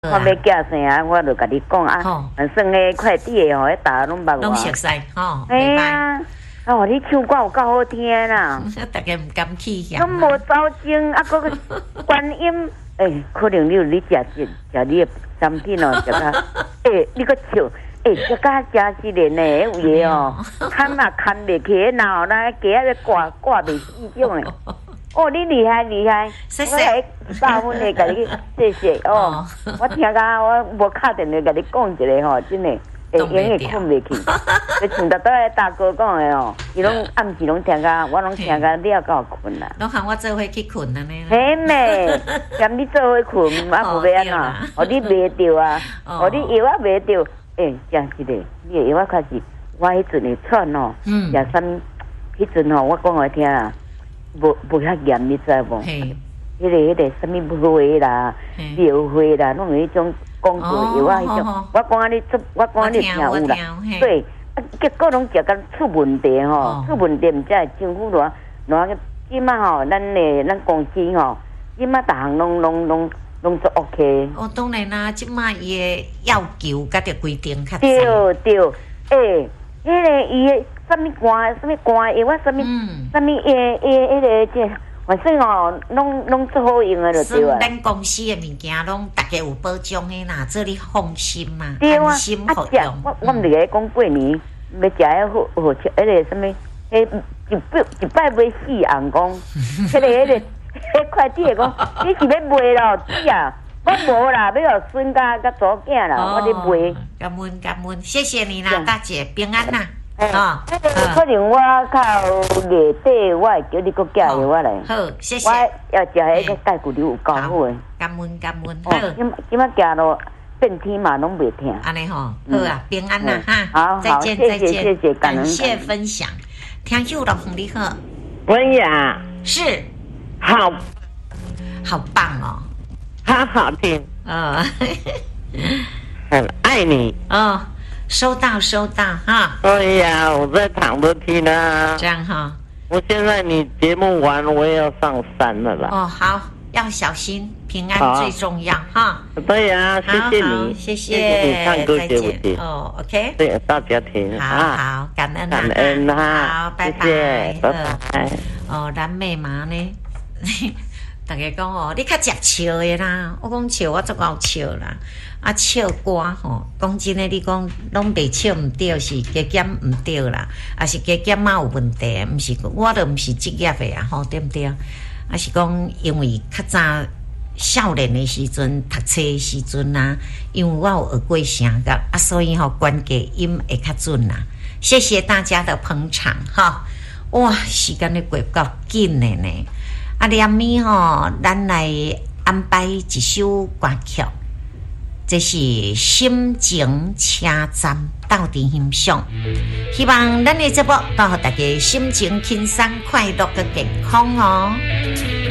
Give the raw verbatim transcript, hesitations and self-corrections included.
我要嫁生啊，我就甲你讲啊，算个快递的吼，迄大家拢捌我。 拢熟悉吼。 哎呀，哦，你唱歌有够好听啦！ 大家唔敢去遐。 拢无走精，啊，个观音，诶，可能你有你食食食你的产品哦，食甲，诶，你个笑，诶，食甲真是连呢，有嘢哦，看嘛看袂起，然后那鸡仔要挂挂袂死种诶。哦，你厉害厉害， 谢谢。 我来八分的甲你谢谢哦。我听甲我无敲电话甲你讲一个吼，真诶，会永远困袂去。就像大大大哥讲的哦，伊拢暗时拢听甲，我拢听甲了到困啦。 拢喊我做伙去困安尼。 嘿妹，兼你做伙困，啊无要安怎？哦，你袂着啊，哦你药啊袂着，诶，真是的，你的药啊确实，我迄阵会喘哦，食啥物？迄阵吼，我讲互听啊。无无遐严，你知无？迄个迄个什么花啦、苗花啦，拢有迄种广告药啊，迄种。我讲你做，我讲你听有啦。对，啊，结果拢食甲出问题吼，出问题毋知政府偌偌个，即马吼，咱诶咱公司吼，即马逐项拢拢拢拢做 OK。 哦，当然啦，即马伊诶要求甲着规定较。 对对，诶，迄个伊诶。什么肝？什么肝药啊？什么？什么诶诶，迄个这，反正哦，拢拢做好用的就对啊。 咱公司的物件拢大家有保障的啦，这你放心嘛， 安心服用。 我我毋是个讲过年要食迄好好吃，迄个什么，迄一百一百买四红公，迄个迄个迄快递的讲，你是要卖咯？是啊，我无啦，要互孙家甲祖囝啦，我咧卖。 感恩感恩，谢谢你啦，大姐，平安啦。 啊，可能我靠月底，我会叫你搁寄药我来。 好，谢谢。 我要食迄个钙骨流有够好诶。 感恩感恩。 好，今今仔寄咯，变天嘛拢袂疼。 安尼吼，好啊，平安啦哈。 好， 再见再见， 谢谢感谢分享。听友老红你好， 文雅是， 好， 好棒哦， 好好听， 呃， 很爱你哦。收到收到哈！ 哎呀，我在躺着听啊。 这样哈， 我现在你节目完，我也要上山了啦。 哦，好，要小心，平安最重要哈。 对呀，谢谢你， 谢谢你唱歌给我听。 哦 ，OK。 对，大家听。 好好，感恩感恩哈。 好，拜拜，拜拜。 哦，咱妹妈呢？大家讲哦，你较食笑的啦，我讲笑，我足够笑啦。啊，笑歌吼，讲真诶，你讲拢袂笑毋对，是加减毋对啦，啊是加减嘛有问题，毋是我都毋是职业诶啊，吼对毋对？啊是讲因为较早少年诶时阵，读册诶时阵啊，因为我有学过声乐啊，所以吼关节音会较准啦。谢谢大家的捧场哈！哇，时间咧过够紧诶呢。啊，连暝吼，咱来安排一首歌曲。这是心情车站到底欣赏，希望咱的节目带给大家心情轻松、快乐、跟健康哦。